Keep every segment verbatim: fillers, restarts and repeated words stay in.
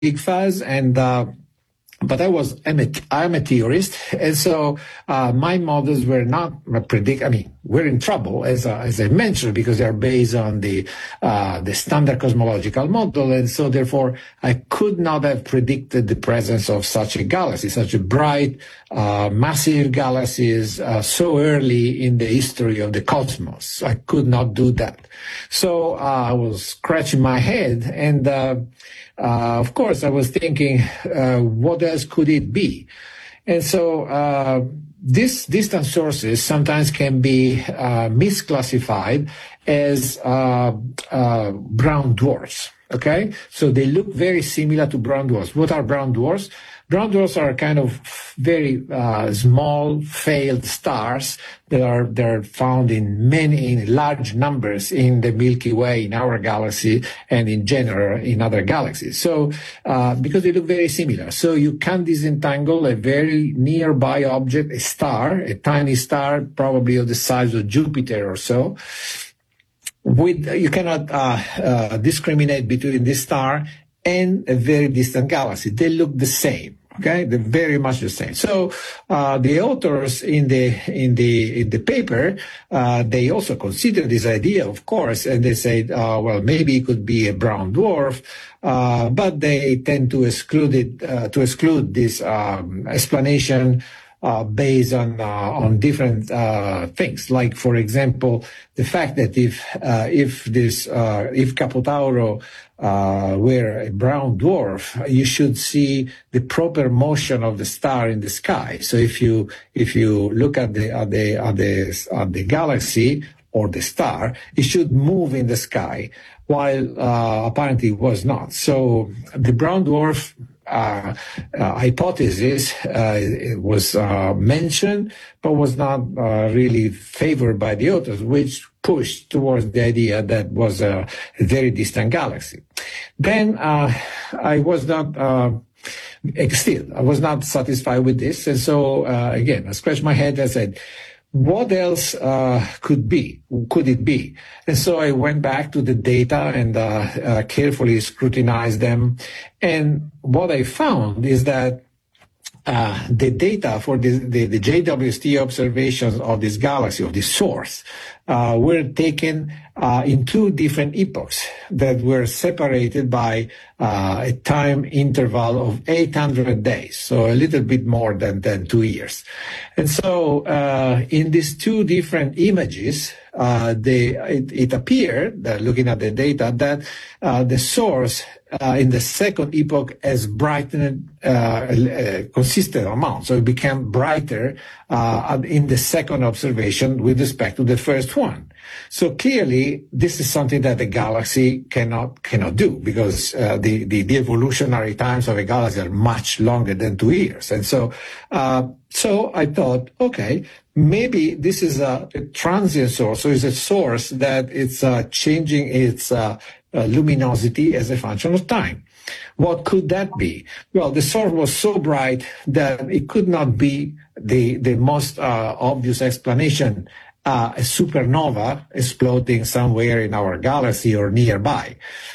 big fuzz, and uh, but I was I'm a, I'm a theorist, and so uh, my models were not predict. I mean, we're in trouble as uh, as I mentioned because they are based on the uh, the standard cosmological model, and so therefore I could not have predicted the presence of such a galaxy, such a bright, uh, massive galaxies uh, so early in the history of the cosmos. I could not do that. So uh, I was scratching my head, and uh, uh, of course I was thinking, uh, what else could it be? And so uh, these distant sources sometimes can be uh, misclassified as uh, uh, brown dwarfs. Okay, so they look very similar to brown dwarfs. What are brown dwarfs? Brown dwarfs are kind of very uh, small, failed stars that are they're found in many, in large numbers in the Milky Way, in our galaxy, and in general in other galaxies. So, uh, because they look very similar, so you can disentangle a very nearby object, a star, a tiny star, probably of the size of Jupiter or so. With you cannot uh, uh, discriminate between this star and a very distant galaxy. They look the same. Okay, they're very much the same. So uh, the authors in the in the in the paper uh, they also consider this idea, of course, and they said, uh, well, maybe it could be a brown dwarf, uh, but they tend to exclude it uh, to exclude this um, explanation. Uh, based on uh, on different uh, things, like for example, the fact that if uh, if this uh, if Capotauro uh, were a brown dwarf, you should see the proper motion of the star in the sky. So if you if you look at the at the at the at the galaxy or the star, it should move in the sky, while uh, apparently it was not. So the brown dwarf Uh, uh, hypothesis uh, was uh, mentioned, but was not uh, really favored by the authors, which pushed towards the idea that was a very distant galaxy. Then uh, I was not uh, still I was not satisfied with this, and so uh, again I scratched my head and said, what else uh, could be? Could it be? And so I went back to the data and uh, uh, carefully scrutinized them. And what I found is that uh, the data for the, the, the J W S T observations of this galaxy, of this source, uh, were taken uh, in two different epochs that were separated by uh, a time interval of eight hundred days, so a little bit more than, than two years. And so uh, in these two different images, uh, they, it, it appeared, uh, looking at the data, that uh, the source Uh, in the second epoch has brightened uh, a consistent amount. So it became brighter uh, in the second observation with respect to the first one. So clearly, this is something that the galaxy cannot cannot do, because uh, the, the the evolutionary times of a galaxy are much longer than two years. And so, uh, so I thought, okay, maybe this is a, a transient source, so it's a source that it's uh, changing its uh, Uh, luminosity as a function of time. What could that be? Well, the source was so bright that it could not be the, the most uh, obvious explanation, uh, a supernova exploding somewhere in our galaxy or nearby.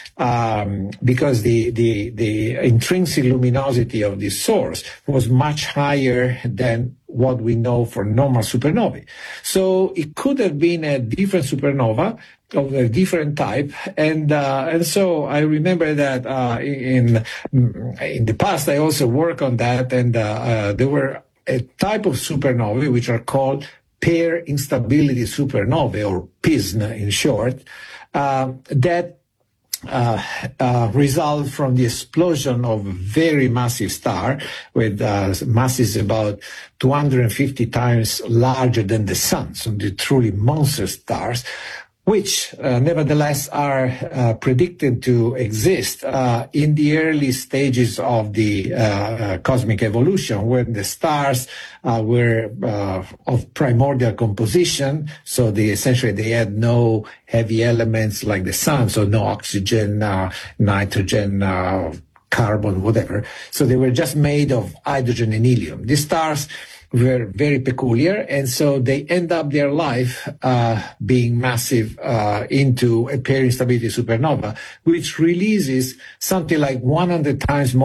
Um, because the, the, the intrinsic luminosity of this source was much higher than what we know for normal supernovae. So it could have been a different supernova of a different type, and uh, and so I remember that uh, in in the past I also worked on that, and uh, uh, there were a type of supernovae which are called pair instability supernovae, or P I S N in short, uh, that Uh, uh, result from the explosion of a very massive star with uh, masses about two hundred fifty times larger than the sun, so the truly monster stars, which uh, nevertheless are uh, predicted to exist uh, in the early stages of the uh, uh, cosmic evolution, when the stars uh, were uh, of primordial composition. So they essentially they had no heavy elements like the sun, so no oxygen, uh, nitrogen, uh, carbon, whatever. So they were just made of hydrogen and helium. These stars were very peculiar, and so they end up their life uh, being massive uh, into a pairing stability supernova, which releases something like one hundred times more